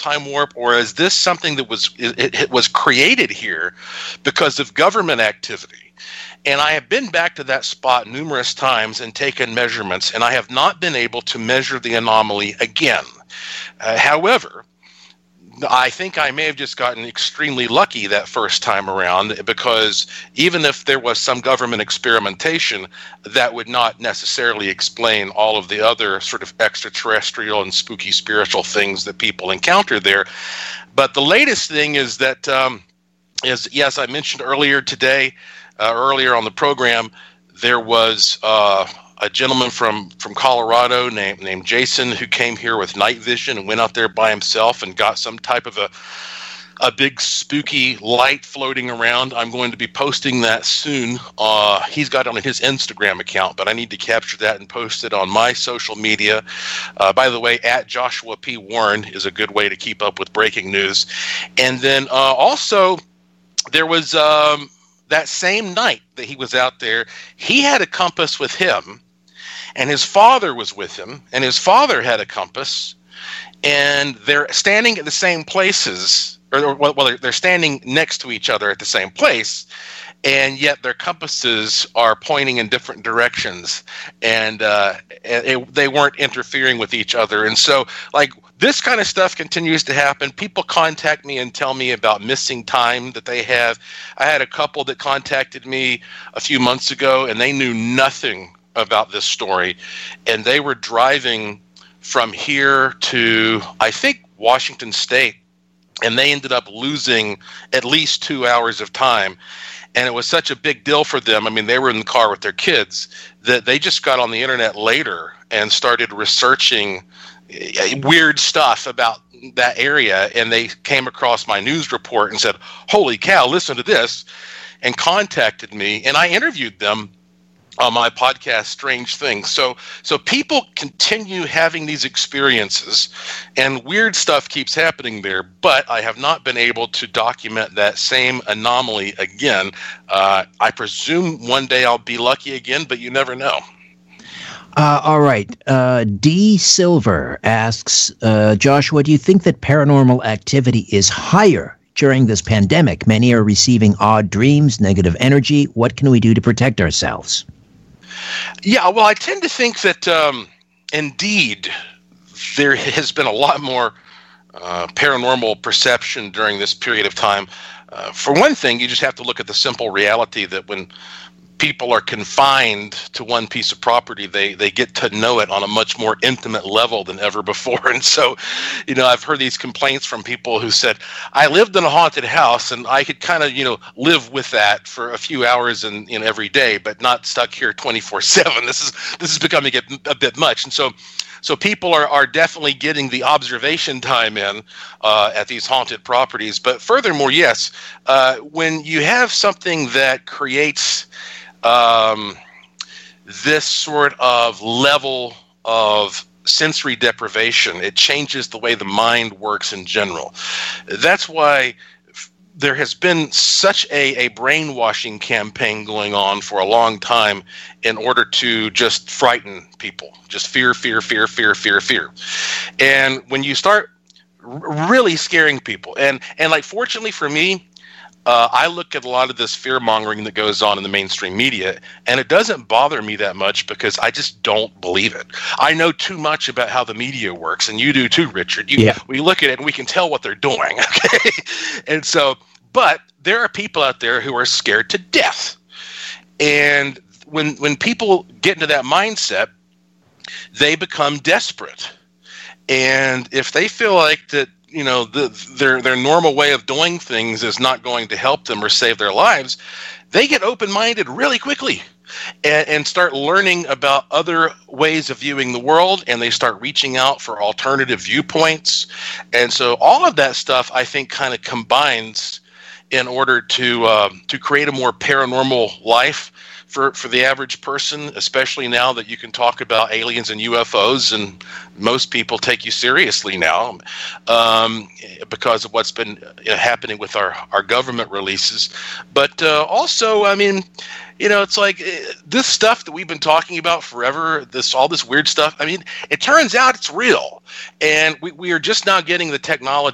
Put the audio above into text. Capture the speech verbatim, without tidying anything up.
time warp, or is this something that was it, it was created here because of government activity? And I have been back to that spot numerous times and taken measurements, and I have not been able to measure the anomaly again. Uh, however, I think I may have just gotten extremely lucky that first time around, because even if there was some government experimentation, that would not necessarily explain all of the other sort of extraterrestrial and spooky spiritual things that people encounter there. But the latest thing is that, um, is yes, I mentioned earlier today, uh, earlier on the program, there was uh, a gentleman from, from Colorado named named Jason who came here with night vision and went out there by himself and got some type of a a big spooky light floating around. I'm going to be posting that soon. Uh, he's got it on his Instagram account, but I need to capture that and post it on my social media. Uh, by the way, at Joshua P. Warren is a good way to keep up with breaking news. And then uh, also there was um, that same night that he was out there, he had a compass with him. And his father was with him, and his father had a compass, and they're standing at the same places, or well, they're standing next to each other at the same place, and yet their compasses are pointing in different directions, and uh, it, they weren't interfering with each other. And so, like, this kind of stuff continues to happen. People contact me and tell me about missing time that they have. I had a couple that contacted me a few months ago, and they knew nothing about this story, and they were driving from here to, I think, Washington State, and they ended up losing at least two hours of time. And it was such a big deal for them. I mean, they were in the car with their kids that they just got on the internet later and started researching weird stuff about that area, and they came across my news report and said, holy cow, listen to this, and contacted me, and I interviewed them on my podcast, Strange Things. So so people continue having these experiences, and weird stuff keeps happening there, but I have not been able to document that same anomaly again. Uh, I presume one day I'll be lucky again, but you never know. Uh, all right. Uh, D. Silver asks, uh, Joshua, do you think that paranormal activity is higher during this pandemic? Many are receiving odd dreams, negative energy. What can we do to protect ourselves? Yeah, well, I tend to think that um, indeed there has been a lot more uh, paranormal perception during this period of time. Uh, for one thing, you just have to look at the simple reality that when people are confined to one piece of property, they they get to know it on a much more intimate level than ever before. And so, you know, I've heard these complaints from people who said, I lived in a haunted house and I could kind of, you know, live with that for a few hours in, in every day, but not stuck here twenty-four seven. This is this is becoming a, a bit much. And so So people are, are definitely getting the observation time in uh, at these haunted properties. But furthermore, yes, uh, when you have something that creates um, this sort of level of sensory deprivation, it changes the way the mind works in general. That's why there has been such a, a brainwashing campaign going on for a long time in order to just frighten people. Just fear, fear, fear, fear, fear, fear. And when you start r- really scaring people, and, and like fortunately for me, uh, I look at a lot of this fear-mongering that goes on in the mainstream media, and it doesn't bother me that much because I just don't believe it. I know too much about how the media works, and you do too, Richard. You, yeah. We look at it and we can tell what they're doing, okay? And so, but there are people out there who are scared to death. And when when people get into that mindset, they become desperate. And if they feel like that, you know, the, their their normal way of doing things is not going to help them or save their lives, they get open-minded really quickly and, and start learning about other ways of viewing the world, and they start reaching out for alternative viewpoints. And so all of that stuff, I think, kind of combines in order to uh, to create a more paranormal life for, for the average person, especially now that you can talk about aliens and U F Os, and most people take you seriously now um, because of what's been happening with our, our government releases. But uh, also, I mean, you know, it's like uh, this stuff that we've been talking about forever, this all this weird stuff, I mean, it turns out it's real. And we, we are just now getting the technology